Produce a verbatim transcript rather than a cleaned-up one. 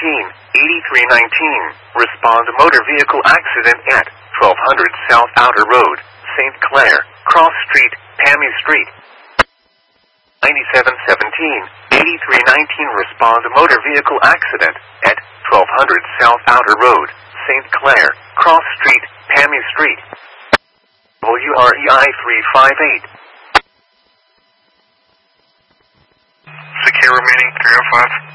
seventeen, eighty-three nineteen. Respond motor vehicle accident at twelve hundred South Outer Road, Saint Clair, Cross Street, Pammy Street. ninety-seven seventeen, eighty-three nineteen. Respond motor vehicle accident at twelve hundred South Outer Road, Saint Clair, Cross Street, Pammy Street. W R E I three five eight. Secure remaining three oh five.